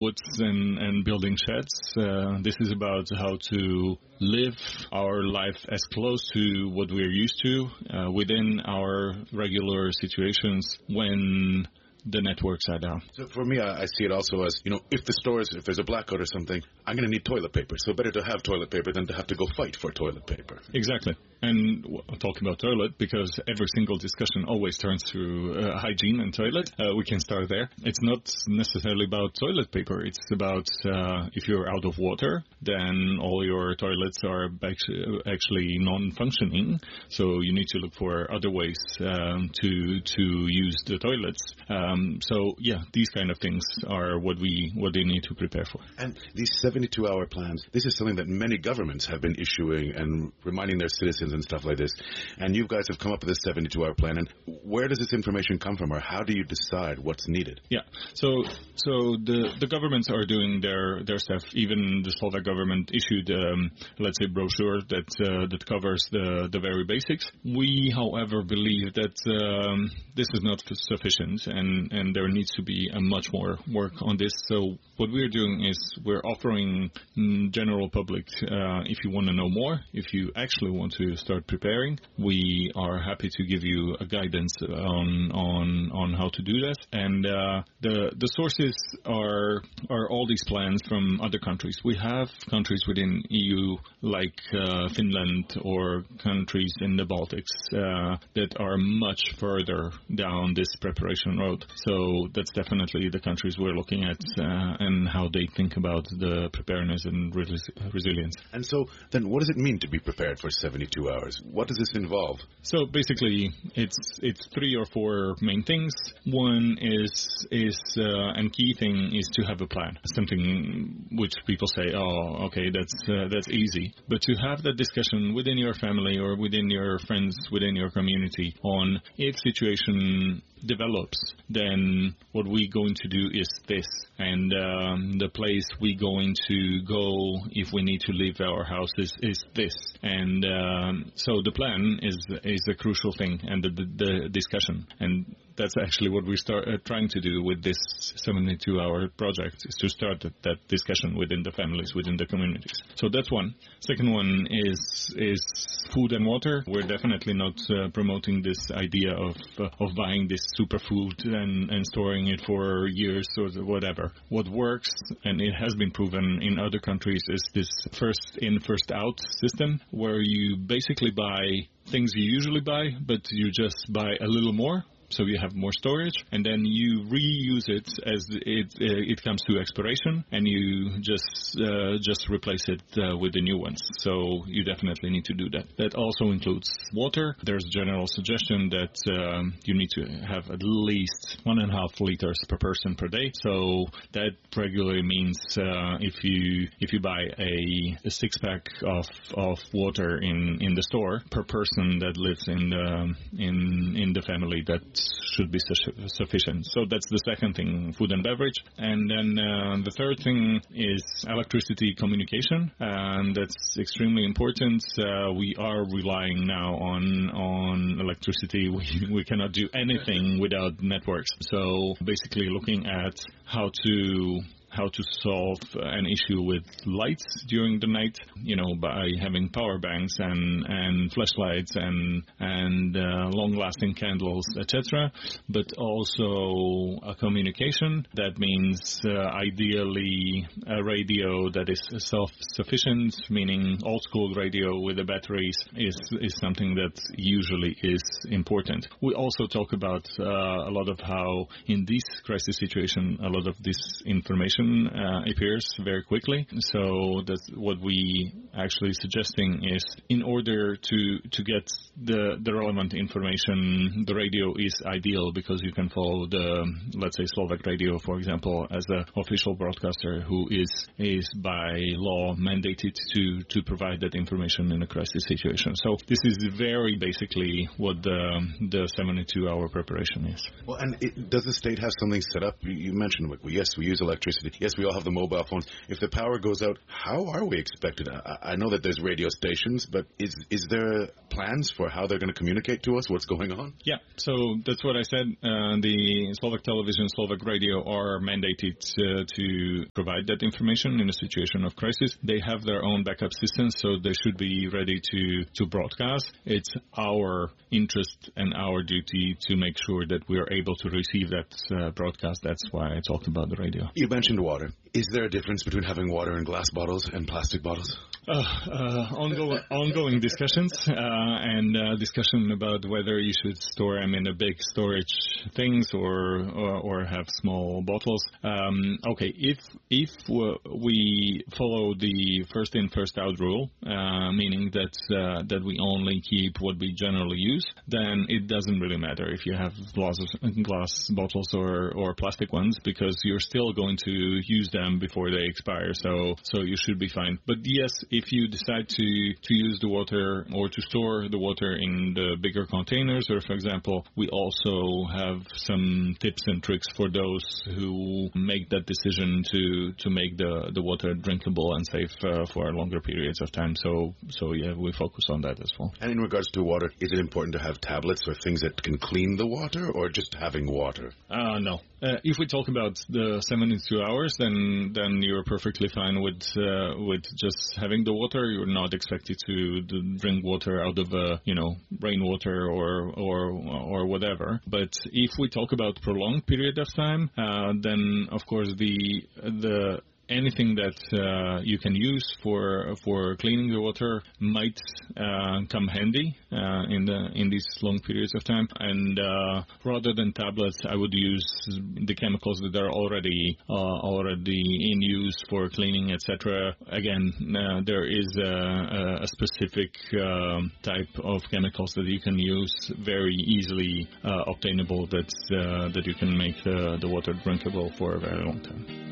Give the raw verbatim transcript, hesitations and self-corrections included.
woods and, and building sheds. Uh, this is about how to live our life as close to what we're used to uh, within our regular situations when the networks are down. So for me, I, I see it also as, you know, if the stores, if there's a blackout or something, I'm going to need toilet paper. So better to have toilet paper than to have to go fight for toilet paper. Exactly. And w- talking about toilet, because every single discussion always turns to uh, hygiene and toilet, uh, we can start there. It's not necessarily about toilet paper. It's about uh, if you're out of water, then all your toilets are actually non-functioning. So you need to look for other ways um, to to use the toilets. Um, so yeah, these kind of things are what we what they need to prepare for. And these seventy-two hour plans, this is something that many governments have been issuing and reminding their citizens and stuff like this. And you guys have come up with this seventy-two hour plan. And where does this information come from, or how do you decide what's needed? Yeah, so so the the governments are doing their their stuff. Even the Slovak government issued, um, let's say, brochure that uh, that covers the the very basics. We, however, believe that um, this is not sufficient, and and there needs to be a much more work on this. So what we're doing is we're offering mm, general public, uh, if you want to know more, if you actually want to start preparing, we are happy to give you a guidance on on on how to do that. And uh, the the sources are are all these plans from other countries. We have countries within E U like uh, Finland or countries in the Baltics uh, that are much further down this preparation road. So that's definitely the countries we're looking at uh, and how they think about the preparedness and res- resilience. And so then what does it mean to be prepared for seventy-two hours? What does this involve? So basically it's it's three or four main things. One is is uh, and key thing is to have a plan. Something which people say, oh, okay, that's uh, that's easy. But to have that discussion within your family or within your friends, within your community on if situation develops, then what we're going to do is this, and um, the place we're going to go if we need to leave our house is, is this, and um, so the plan is is a crucial thing, and the, the, the discussion, and that's actually what we start uh, trying to do with this seventy-two hour project, is to start that, that discussion within the families, within the communities. So that's one. Second one is is food and water. We're definitely not uh, promoting this idea of uh, of buying this superfood and, and storing it for years or whatever. What works, and it has been proven in other countries, is this first in, first out system, where you basically buy things you usually buy, but you just buy a little more. So you have more storage, and then you reuse it as it uh, it comes to expiration, and you just uh, just replace it uh, with the new ones. So you definitely need to do that. That also includes water. There's a general suggestion that um, you need to have at least one and a half liters per person per day. So that regularly means uh, if you if you buy a, a six pack of of water in, in the store per person that lives in the in in the family, that should be su- sufficient. So that's the second thing, food and beverage. And then uh, the third thing is electricity communication, and that's extremely important. Uh, we are relying now on on electricity. We, we cannot do anything without networks. So basically looking at how to how to solve an issue with lights during the night, you know, by having power banks and, and flashlights and and uh, long-lasting candles, et cetera. But also a communication. That means uh, ideally a radio that is self-sufficient, meaning old-school radio with the batteries is is something that usually is important. We also talk about uh, a lot of how in this crisis situation, a lot of this information Uh, appears very quickly. So that's what we actually suggesting is, in order to to get the the relevant information, the radio is ideal because you can follow the, let's say, Slovak radio, for example, as an official broadcaster who is is by law mandated to to provide that information in a crisis situation. So this is very basically what the the seventy-two hour preparation is. Well, and it, does the state have something set up? You, you mentioned, well, yes, we use electricity. And yes, we all have the mobile phones. If the power goes out, how are we expected? I, I know that there's radio stations, but is is there plans for how they're going to communicate to us what's going on? Yeah, so that's what I said. Uh, the Slovak television, Slovak radio are mandated uh, to provide that information in a situation of crisis. They have their own backup systems, so they should be ready to, to broadcast. It's our interest and our duty to make sure that we are able to receive that uh, broadcast. That's why I talked about the radio. You mentioned water. Is there a difference between having water in glass bottles and plastic bottles? Uh, uh, ongoing, ongoing discussions uh, and uh, discussion about whether you should store them in a big storage things or or, or have small bottles. Um, okay, if if we follow the first in first out rule, uh, meaning that uh, that we only keep what we generally use, then it doesn't really matter if you have glass glass bottles or or plastic ones, because you're still going to use them before they expire. So so you should be fine. But yes, if you decide to, to use the water or to store the water in the bigger containers, or for example, we also have some tips and tricks for those who make that decision to, to make the, the water drinkable and safe uh, for longer periods of time. So, so yeah, we focus on that as well. And in regards to water, is it important to have tablets or things that can clean the water, or just having water? Uh, no. Uh, if we talk about the seventy-two hours, then then you're perfectly fine with uh, with just having the water. You're not expected to, to drink water out of uh, you know rainwater or or or whatever. But if we talk about prolonged period of time, uh, then of course the the anything that uh, you can use for for cleaning the water might uh, come handy uh, in the in these long periods of time. And uh, rather than tablets, I would use the chemicals that are already uh, already in use for cleaning, et cetera. Again, uh, there is a, a specific uh, type of chemicals that you can use very easily uh, obtainable that uh, that you can make uh, the water drinkable for a very long time.